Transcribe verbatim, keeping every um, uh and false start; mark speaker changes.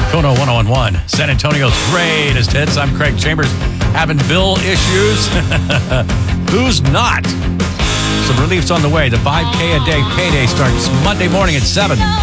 Speaker 1: Kono one oh one, San Antonio's greatest hits. I'm Craig Chambers. Having bill issues? Who's not? Some relief's on the way. The five K a day payday starts Monday morning at seven.